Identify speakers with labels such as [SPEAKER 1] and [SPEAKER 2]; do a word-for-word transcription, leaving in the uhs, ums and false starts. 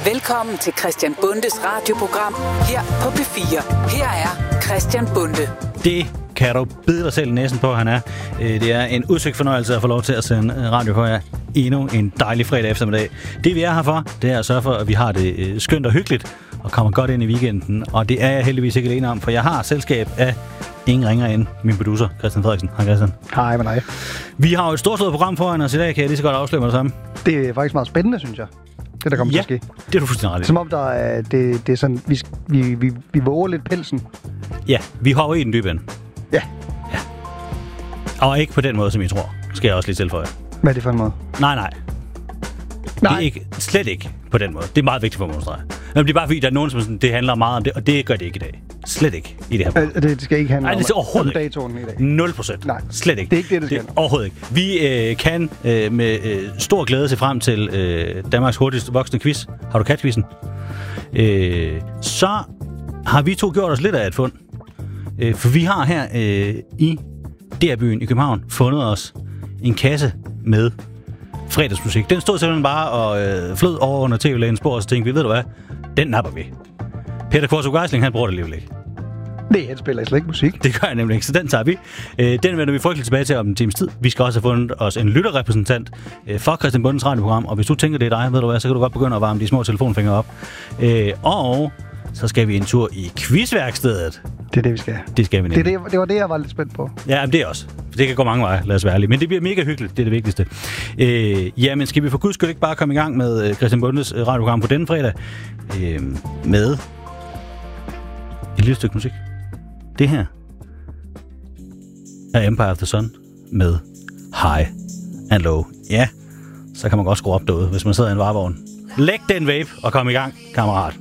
[SPEAKER 1] Velkommen til Christian Bundes radioprogram her på P fire. Her er Christian Bunde.
[SPEAKER 2] Det kan du bide dig selv i næsen på, han er. Det er en udsøgt fornøjelse at få lov til at sende radio for jer endnu en dejlig fredag eftermiddag. Det vi er her for, det er at sørge for, at vi har det skønt og hyggeligt og kommer godt ind i weekenden. Og det er jeg heldigvis ikke alene om, for jeg har selskab af ingen ringer end min producer, Christian Frederiksen. Hej Christian.
[SPEAKER 3] Hej med dig.
[SPEAKER 2] Vi har jo et storslået program foran os i dag, kan jeg lige så godt afsløre med det samme.
[SPEAKER 3] Det er faktisk meget spændende, synes jeg. Det, der kommer
[SPEAKER 2] ja,
[SPEAKER 3] til at ske.
[SPEAKER 2] Det er du fuldstændig ret i.
[SPEAKER 3] Som om der er, det, det er sådan, vi, vi, vi, vi våger lidt pelsen.
[SPEAKER 2] Ja, vi hopper i den dybe ende.
[SPEAKER 3] Ja.
[SPEAKER 2] Ja. Og ikke på den måde, som I tror. Skal jeg også lige tilføje.
[SPEAKER 3] Hvad er det for en måde?
[SPEAKER 2] Nej, nej.
[SPEAKER 3] Nej.
[SPEAKER 2] Det er ikke, slet ikke på den måde. Det er meget vigtigt for mig at understrege. Men det er bare fordi, der er nogen, som sådan, det handler meget om det, og det gør det ikke i dag. Slet ikke i det her program.
[SPEAKER 3] Det skal ikke handle
[SPEAKER 2] Nej, det er overhovedet
[SPEAKER 3] om datoen i dag.
[SPEAKER 2] nul procent.
[SPEAKER 3] Nej,
[SPEAKER 2] slet ikke.
[SPEAKER 3] Det er ikke det, det skal
[SPEAKER 2] det, overhovedet ikke. Vi øh, kan øh, med øh, stor glæde se frem til øh, Danmarks hurtigst voksende quiz. Har du kat-quizzen? Øh, så har vi to gjort os lidt af et fund. Øh, for vi har her øh, i D R-byen i København fundet os en kasse med fredagsmusik. Den stod simpelthen bare og øh, flød over under T V-lægens bord, og så tænkte vi, ved du hvad, den napper vi. Peter Kvartrup Geisling, han bruger det alligevel ikke.
[SPEAKER 3] Nej, han spiller slet ikke musik.
[SPEAKER 2] Det gør jeg nemlig ikke, så den tager vi. Øh, den vender vi frygteligt tilbage til om en times tid. Vi skal også have fundet os en lytterrepræsentant øh, for Christian Bundes radioprogram, og hvis du tænker, det er dig, ved du hvad, så kan du godt begynde at varme de små telefonfingre op. Øh, og så skal vi en tur i quizværkstedet.
[SPEAKER 3] Det er det, vi skal.
[SPEAKER 2] Det skal vi nemlig.
[SPEAKER 3] Det, det, det var det, jeg var lidt spændt på.
[SPEAKER 2] Ja, men det er også. Det kan gå mange veje, lad os være ærlige. Men det bliver mega hyggeligt, det er det vigtigste. Øh, jamen, skal vi for guds skyld ikke bare komme i gang med Christian Bundes radioprogram på denne fredag? Øh, med et lille stykke musik. Det her er Empire of the Sun med High and Low. Ja, så kan man godt skrue op derude, hvis man sidder i en varevogn. Læg den vape og kom i gang, kammerat.